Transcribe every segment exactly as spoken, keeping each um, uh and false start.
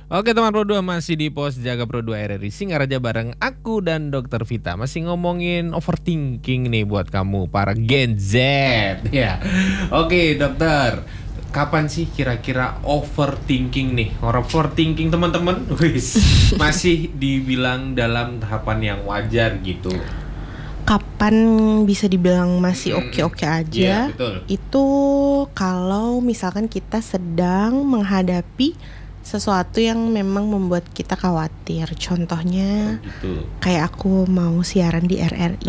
Oke teman Pro dua, masih di Pos Jaga Pro dua R R I Singaraja bareng aku dan Dokter Vita. Masih ngomongin overthinking nih buat kamu para Gen Z ya. Oke dokter, kapan sih kira-kira overthinking nih? Orang overthinking teman-teman wis masih dibilang dalam tahapan yang wajar gitu. Kapan bisa dibilang masih oke-oke aja? Iya, betul. Itu kalau misalkan kita sedang menghadapi sesuatu yang memang membuat kita khawatir. Contohnya Oh, gitu. kayak aku mau siaran di R R I.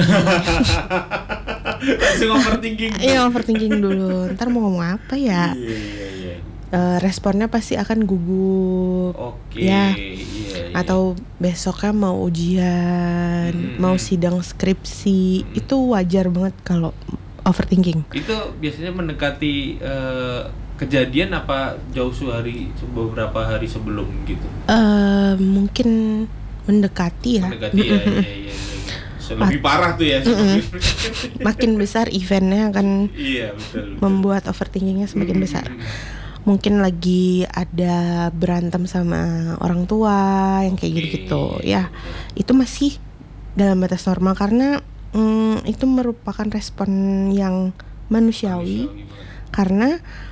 Langsung overthinking. Iya, overthinking dulu. Ntar mau ngomong apa ya? Iya, iya, iya. Eh, responnya pasti akan gugup. Oke, Ya. iya, iya. Atau besoknya mau ujian, Hmm. mau sidang skripsi. Hmm. Itu wajar banget kalau overthinking. Itu biasanya mendekati eh, kejadian apa jauh sehari beberapa hari sebelum gitu? Eh mungkin mendekati ya. Mendekati ya, iya, iya, iya, iya. Lebih parah tuh ya. Makin besar eventnya akan Iya, betul, betul. membuat overthinkingnya semakin Hmm. besar. Mungkin lagi ada berantem sama orang tua yang kayak Oke. gitu-gitu ya. Itu masih dalam batas normal karena mm, itu merupakan respon yang manusiawi, Manusiawi banget. karena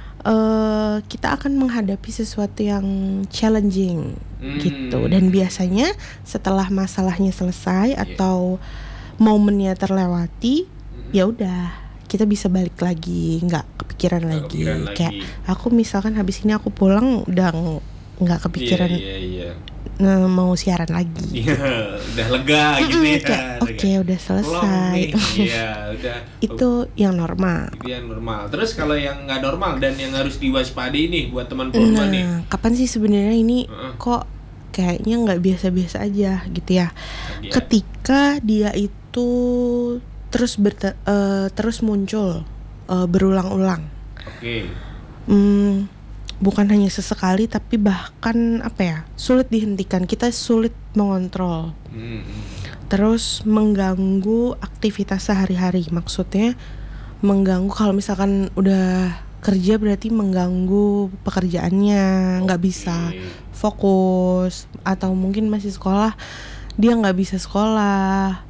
eh, kita akan menghadapi sesuatu yang challenging Hmm. gitu, dan biasanya setelah masalahnya selesai Iya. atau momennya terlewati, Hmm. ya udah kita bisa balik lagi, nggak kepikiran Nggak lagi. kepikiran Kayak lagi. aku misalkan habis ini aku pulang udah ng- nggak kepikiran Iya, iya, iya. eh, mau siaran lagi. Iya, udah lega gitu Mm-mm, ya. kayak, Udah oke udah Long selesai. nih. Iya, udah. Itu yang normal. Itu yang normal. Terus kalau yang nggak normal dan yang harus diwaspadai nih buat teman perempuan nih. Nah, kapan sih sebenarnya ini Heeh. kok kayaknya nggak biasa-biasa aja gitu ya? Iya. Ketika dia itu terus berte- eh, terus muncul eh, berulang-ulang. Oke. Hmm, bukan hanya sesekali tapi bahkan apa ya, sulit dihentikan. Kita sulit mengontrol. Hmm, hmm. Terus mengganggu aktivitas sehari-hari. Maksudnya mengganggu, kalau misalkan udah kerja berarti mengganggu pekerjaannya, nggak bisa Oke. fokus. Atau mungkin masih sekolah, dia nggak bisa sekolah,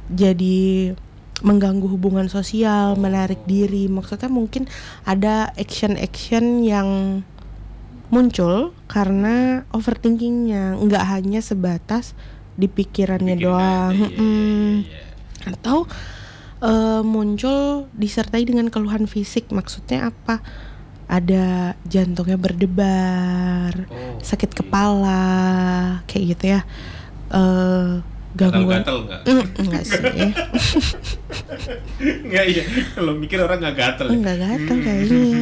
jadi mengganggu hubungan sosial, menarik diri. Maksudnya mungkin ada action-action yang muncul karena overthinkingnya, nggak hanya sebatas di pikirannya Pikirin doang. aja, iya, Mm-mm. iya, iya, iya. Atau eh, muncul disertai dengan keluhan fisik. Maksudnya apa? Ada jantungnya berdebar, Oh, sakit oke. kepala, kayak gitu ya. Eh, gangguan. Gatal-gatal nggak? Mm, enggak sih. Nggak, iya. Kalau mikir orang nggak gatal. ya? Enggak gatal kayaknya.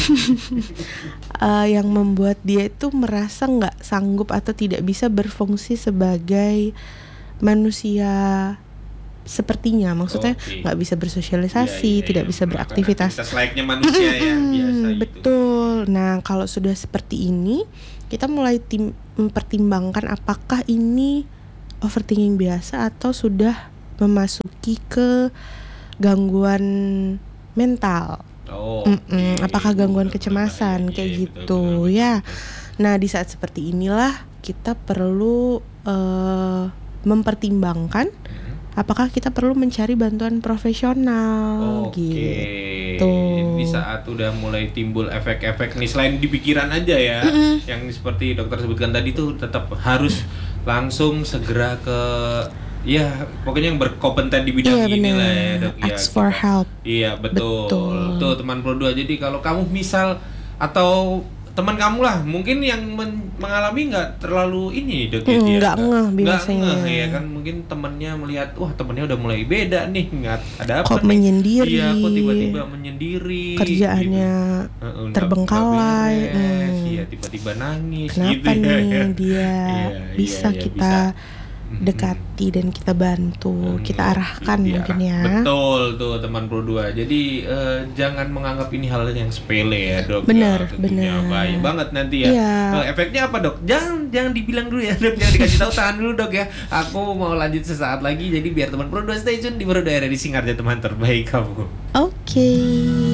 Eh, yang membuat dia itu merasa nggak sanggup atau tidak bisa berfungsi sebagai manusia sepertinya. Maksudnya Oke. nggak bisa bersosialisasi, Iya, iya, tidak iya. bisa Melakukan beraktivitas. aktivitas layaknya manusia ya, Hmm, biasa gitu. betul. Nah, kalau sudah seperti ini, kita mulai tim- mempertimbangkan apakah ini overthinking biasa atau sudah memasuki ke gangguan mental. Oh, Mm-mm, oke. apakah gangguan Betul, kecemasan betul, kayak iya, gitu betul, betul, betul, ya. betul. Nah, di saat seperti inilah kita perlu eh, mempertimbangkan Hmm. apakah kita perlu mencari bantuan profesional Oke. gitu. Di saat udah mulai timbul efek-efek nih selain di pikiran aja ya, Mm-mm. yang seperti dokter sebutkan tadi tuh tetap harus langsung segera ke ya pokoknya yang berkompeten di bidang Iya, ini benar. lah ya dok ya. Ask for kita- help. Iya betul. Betul. Tuh teman Pro dua. Jadi kalau kamu misal atau teman kamu lah mungkin yang men- mengalami nggak terlalu ini dok ya, Hmm, dia nggak ngeh nggak biasanya. ngeh ya kan, mungkin temennya melihat wah temennya udah mulai beda nih, nggak ada apa Kok nih. menyendiri, Iya, kok tiba-tiba menyendiri kerjaannya gitu. Heeh, nggak- terbengkalai. nggak beres, Hmm. iya tiba-tiba nangis Kenapa gitu ya, nih ya. dia Iya, bisa iya, iya, kita bisa. Mhm. dekati dan kita bantu, Hmm, kita arahkan iya, mungkin ya. Betul tuh teman Pro dua. Jadi eh, jangan menganggap ini hal yang sepele ya dok. Bener, ya, tentunya bener. bahaya banget nanti ya. Iya. Eh, efeknya apa dok? Jangan jangan dibilang dulu ya dok. Jangan dikasih tahu, tahan dulu dok ya. Aku mau lanjut sesaat lagi. Jadi biar teman Pro dua stay tune di Pro dua R R I Singaraja, teman terbaik kamu. Oke.